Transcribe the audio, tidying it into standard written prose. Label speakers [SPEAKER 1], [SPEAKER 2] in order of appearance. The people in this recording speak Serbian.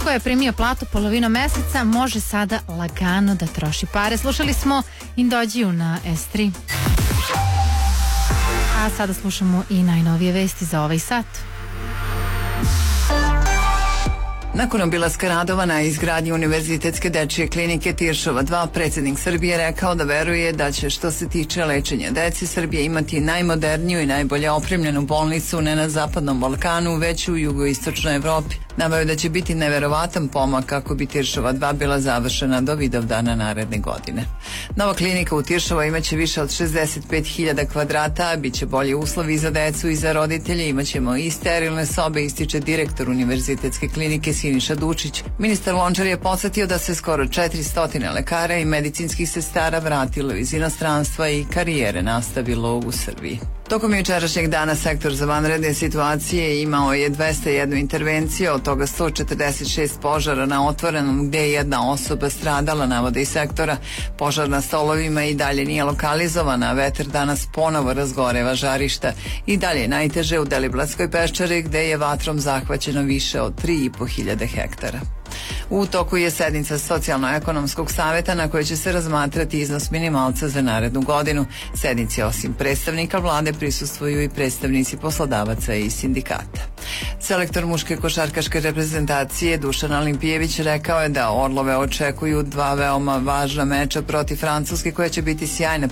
[SPEAKER 1] ko je primio platu polovinom meseca može sada lagano da troši pare. Slušali smo Indođiju na S3. A sada slušamo i najnovije vesti za ovaj sat.
[SPEAKER 2] Nakon obilaska radova na izgradnji Univerzitetske dečije klinike Tiršova 2, predsjednik Srbije rekao da veruje da će, što se tiče lečenja dece, Srbija imati najmoderniju i najbolje opremljenu bolnicu ne na Zapadnom Balkanu, već u jugoistočnoj Evropi. Naveo da će biti neverovatan pomak kako bi Tiršova 2 bila završena do Vidovdana naredne godine. Nova klinika u Tiršova imaće više od 65.000 kvadrata, bit će bolji uslovi za decu i za roditelje, imaćemo i sterilne sobe, ističe direktor Univerzitetske klinike Siniša Dučić. Ministar Lončar je podsjetio da se skoro 400 lekara i medicinskih sestara vratilo iz inostranstva i karijere nastavilo u Srbiji. Tokom jučerašnjeg dana sektor za vanredne situacije imao je 201 intervenciju, od toga 146 požara na otvorenom gdje je jedna osoba stradala, navode iz sektora. Požar na stolovima i dalje nije lokalizovan, a vetar danas ponovo razgoreva žarišta. I dalje najteže u Deliblatskoj peščari gdje je vatrom zahvaćeno više od 3.500 hektara. U toku je sednica Socijalno-ekonomskog saveta na kojoj će se razmatrati iznos minimalca za narednu godinu. Sednici osim predstavnika vlade prisustvuju i predstavnici poslodavaca i sindikata. Selektor muške košarkaške reprezentacije Dušan Olimpijević rekao je da Orlove očekuju 2 veoma važna meča protiv Francuske koja će biti sjajna